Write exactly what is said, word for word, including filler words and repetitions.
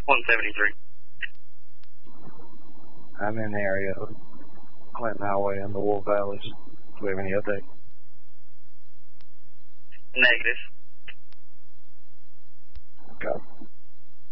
one seventy-three. I'm in the area of Clinton Highway and the Wolf Valleys. Do we have any update? Negative. Okay.